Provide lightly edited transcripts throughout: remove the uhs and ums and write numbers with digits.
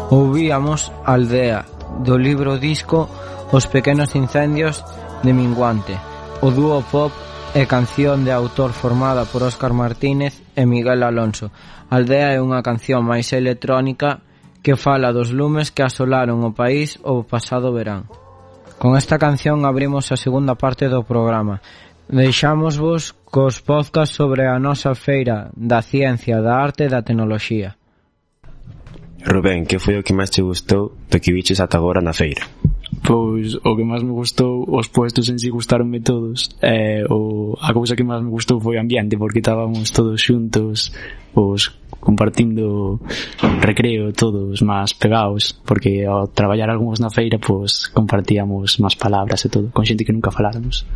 Ouvíamos Aldea, do libro disco Os pequenos incendios de Minguante, o dúo pop e canción de autor formada por Óscar Martínez e Miguel Alonso. Aldea é unha canción máis electrónica que fala dos lumes que asolaron o país o pasado verán. Con esta canción abrimos a segunda parte do programa. Deixámosvos cos podcast sobre a nosa feira da ciencia, da arte e da tecnoloxía. Rubén, que foi o que máis te gustou do que viches ata agora na feira? Pois o que máis me gustou, os puestos en si gustaronme todos, a cousa que máis me gustou foi o ambiente, porque estábamos todos xuntos, pois compartindo recreo, todos máis pegados, porque ao traballar algúns na feira, pois compartíamos máis palabras e todo, con xente que nunca faláramos.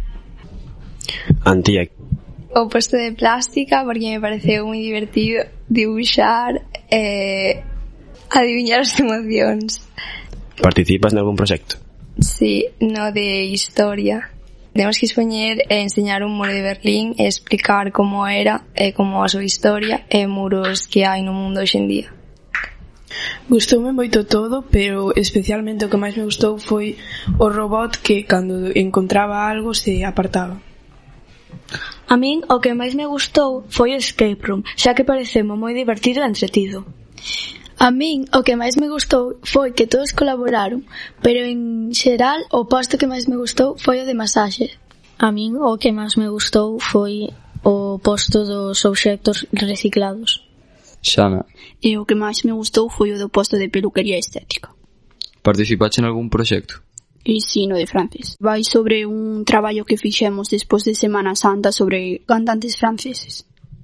Antía. O posto de plástica, porque me pareceu moi divertido dibuixar e adiviñar as emocións. Participas nalgún proxecto? Sí, no de historia. Temos que expoñer e enseñar un muro de Berlín e explicar como era e como a súa historia e muros que hai no mundo hoxe en día. Gustoume moito todo, pero especialmente o que máis me gustou foi o robot que cando encontraba algo se apartaba. A min o que máis me gustou foi o escape room, xa que pareceme moi divertido e entretido. A min o que máis me gustou foi que todos colaboraron, pero en xeral o posto que máis me gustou foi o de masaxe. A min o que máis me gustou foi o posto dos obxectos reciclados. Xana. E o que máis me gustou foi o do posto de peluquería estética. Participaste en algún proxecto? E sí, no de francés. Vai sobre un traballo que fixemos despois de Semana Santa sobre cantantes franceses.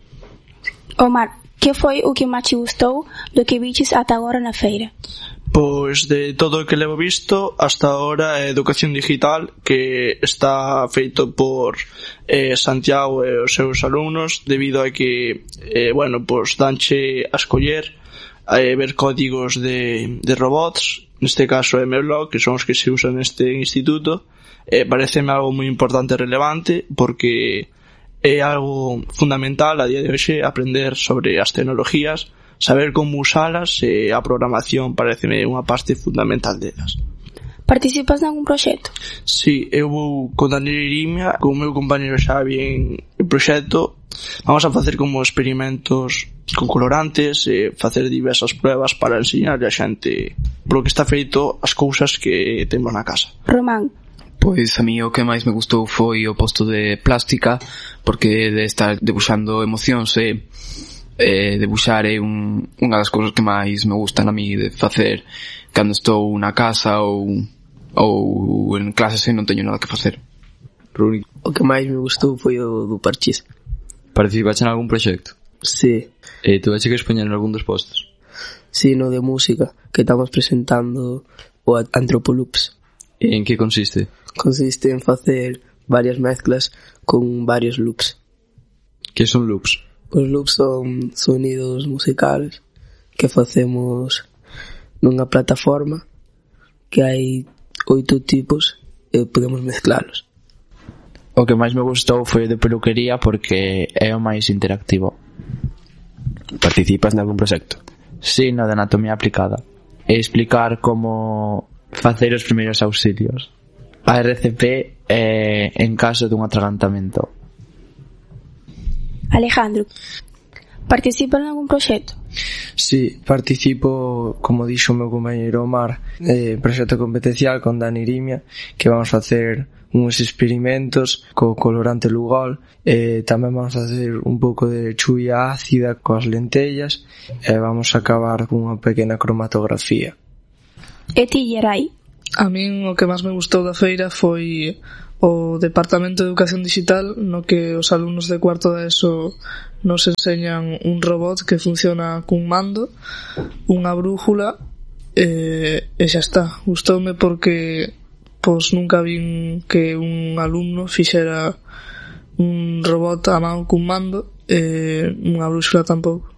Omar, que foi o que máis te gustou do que viches ata agora na feira? Pois de todo o que levo visto hasta agora é educación digital, que está feito por Santiago e os seus alumnos, debido a que pois danche a escoller ver códigos de robots, neste caso MBlock, que son os que se usan neste instituto. Pareceme algo moi importante e relevante, porque é algo fundamental a día de hoxe aprender sobre as tecnologías, saber como usalas, e a programación pareceme unha parte fundamental delas. Participas nalgún proxecto? Sí, eu vou con Daniel Irimia, con o meu compañero Xavi en proxecto. Vamos a facer como experimentos con colorantes e facer diversas pruebas para enseñarle a xente polo que está feito as cousas que temos na casa. Román. Pois a mí o que máis me gustou foi o posto de plástica, porque de estar debuxando emocións e debuxar é unha das cousas que máis me gustan a mí de facer cando estou na casa ou en clases e non teño nada que facer. O que máis me gustou foi o do parchís. Participaste en algún proxecto? Sí. E tú vas a expoñer en algún dos postos? Sí, no de música, que estamos presentando o Antropoloops. E en que consiste? Consiste en facer varias mezclas con varios loops. Que son loops? Os loops son sonidos musicales que facemos nunha plataforma que hai 8 tipos e podemos mezclalos. O que máis me gustou foi o de peluquería, porque é o máis interactivo. Participas nalgún proxecto? Sí, no de anatomía aplicada. E explicar como facer os primeiros auxilios. A RCP en caso dun atragantamento. Alejandro, participa en algún proxecto? Sí, participo, como dixo o meu compañeiro Omar, proxecto competencial con Dani Irimia, que vamos facer uns experimentos co colorante Lugol, e tamén vamos facer un pouco de chuvia ácida coas lentellas, e vamos a acabar cunha pequena cromatografía. E ti, Gerai? A min o que máis me gustou da feira foi o Departamento de Educación Digital, no que os alumnos de cuarto de ESO nos enseñan un robot que funciona cun mando, unha brújula, e xa está. Gustoume porque pois nunca vin que un alumno fixera un robot a man cun mando, e unha brúxula tampouco.